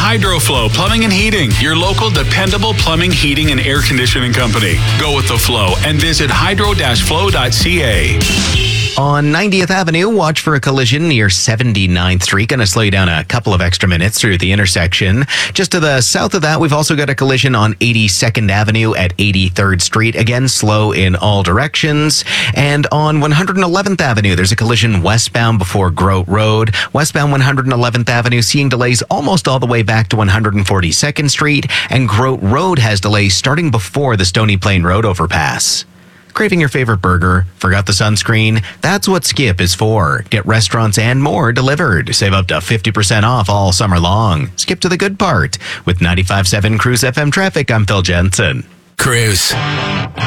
HydroFlow Plumbing and Heating, your local dependable plumbing, heating, and air conditioning company. Go with the flow and visit hydro-flow.ca. On 90th Avenue, watch for a collision near 79th Street. Going to slow you down a couple of extra minutes through the intersection. Just to the south of that, we've also got a collision on 82nd Avenue at 83rd Street. Again, slow in all directions. And on 111th Avenue, there's a collision westbound before Grote Road. Westbound 111th Avenue, seeing delays almost all the way back to 142nd Street. And Grote Road has delays starting before the Stony Plain Road overpass. Craving your favorite burger? Forgot the sunscreen? That's what Skip is for. Get restaurants and more delivered. Save up to 50% off all summer long. Skip to the good part. With 95.7 Cruise FM traffic, I'm Phil Jensen. Cruise.